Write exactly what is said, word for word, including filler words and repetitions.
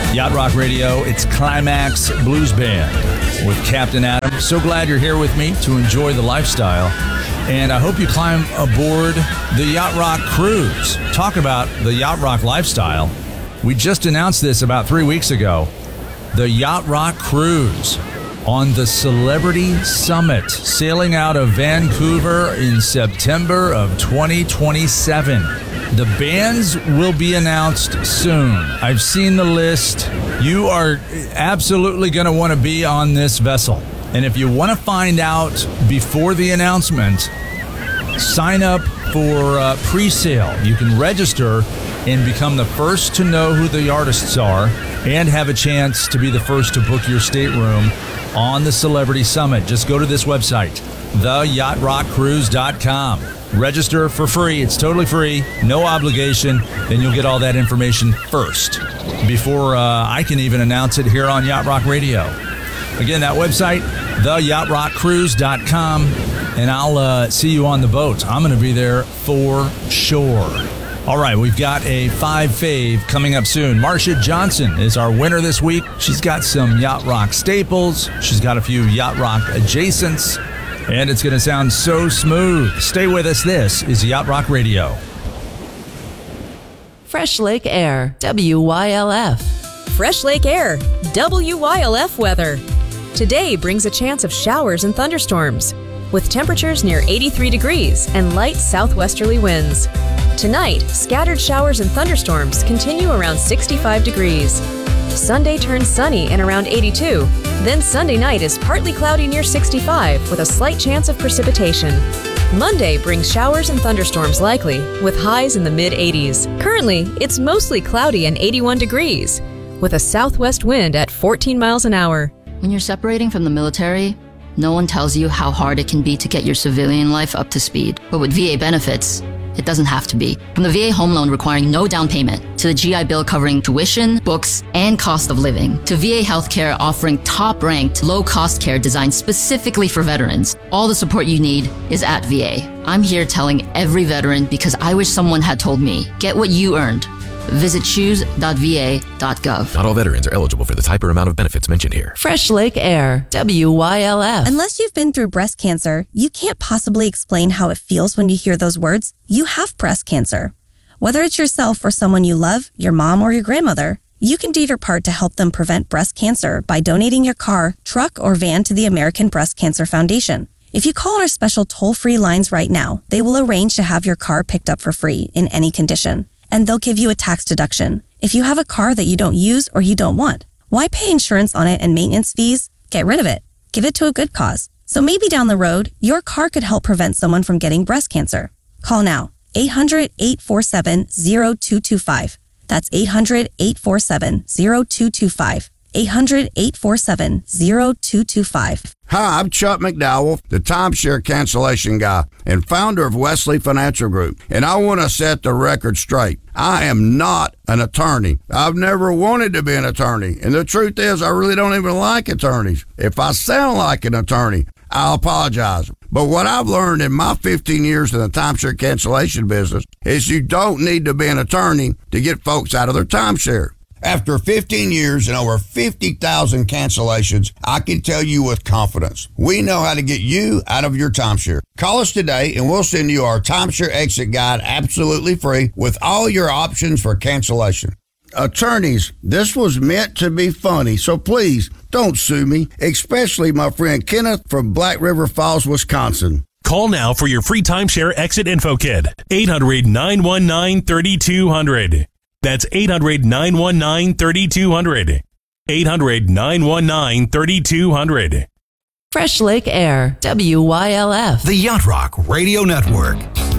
Yacht Rock Radio, it's Climax Blues Band with Captain Adam. So glad you're here with me to enjoy the lifestyle. And I hope you climb aboard the Yacht Rock Cruise. Talk about the Yacht Rock lifestyle. We just announced this about three weeks ago. The Yacht Rock Cruise on the Celebrity Summit, sailing out of Vancouver in September of twenty twenty-seven. The bands will be announced soon. I've seen the list. You are absolutely going to want to be on this vessel. And if you want to find out before the announcement, sign up for uh, pre-sale. You can register and become the first to know who the artists are and have a chance to be the first to book your stateroom on the Celebrity Summit. Just go to this website, the yacht rock cruise dot com. Register for free. It's totally free, no obligation. Then you'll get all that information first before uh, I can even announce it here on Yacht Rock Radio. Again, that website, the yacht rock cruise dot com, and I'll uh, see you on the boat. I'm going to be there for sure. All right, we've got a five fave coming up soon. Marcia Johnson is our winner this week. She's got some Yacht Rock staples. She's got a few Yacht Rock adjacents. And it's going to sound so smooth. Stay with us. This is Yacht Rock Radio. Fresh Lake Air, W Y L F. Fresh Lake Air, W Y L F weather. Today brings a chance of showers and thunderstorms, with temperatures near eighty-three degrees and light southwesterly winds. Tonight, scattered showers and thunderstorms continue around sixty-five degrees. Sunday turns sunny and around eighty-two. Then Sunday night is partly cloudy near sixty-five with a slight chance of precipitation. Monday brings showers and thunderstorms likely with highs in the mid eighties. Currently, it's mostly cloudy and eighty-one degrees with a southwest wind at fourteen miles an hour. When you're separating from the military, no one tells you how hard it can be to get your civilian life up to speed. But with V A benefits, it doesn't have to be. From the V A home loan requiring no down payment, to the G I Bill covering tuition, books, and cost of living, to V A healthcare offering top-ranked, low-cost care designed specifically for veterans, all the support you need is at V A. I'm here telling every veteran because I wish someone had told me, get what you earned. Visit choose dot v a dot gov. Not all veterans are eligible for the type or amount of benefits mentioned here. Fresh Lake Air, W Y L F. Unless you've been through breast cancer, you can't possibly explain how it feels when you hear those words. You have breast cancer. Whether it's yourself or someone you love, your mom or your grandmother, you can do your part to help them prevent breast cancer by donating your car, truck, or van to the American Breast Cancer Foundation. If you call our special toll-free lines right now, they will arrange to have your car picked up for free in any condition. And they'll give you a tax deduction. If you have a car that you don't use or you don't want, why pay insurance on it and maintenance fees? Get rid of it. Give it to a good cause. So maybe down the road, your car could help prevent someone from getting breast cancer. Call now. eight hundred, eight four seven, zero two two five. That's eight hundred, eight four seven, zero two two five. eight hundred, eight four seven, zero two two five. Hi, I'm Chuck McDowell, the timeshare cancellation guy and founder of Wesley Financial Group, and I want to set the record straight. I am not an attorney. I've never wanted to be an attorney, and the truth is I really don't even like attorneys. If I sound like an attorney, I'll apologize. But what I've learned in my fifteen years in the timeshare cancellation business is you don't need to be an attorney to get folks out of their timeshare. After fifteen years and over fifty thousand cancellations, I can tell you with confidence, we know how to get you out of your timeshare. Call us today and we'll send you our timeshare exit guide absolutely free with all your options for cancellation. Attorneys, this was meant to be funny, so please don't sue me, especially my friend Kenneth from Black River Falls, Wisconsin. Call now for your free timeshare exit info kit. eight hundred, nine one nine, three two zero zero. That's eight hundred, nine one nine, three two zero zero. eight hundred, nine one nine, three two zero zero. Fresh Lake Air, W Y L F. The Yacht Rock Radio Network.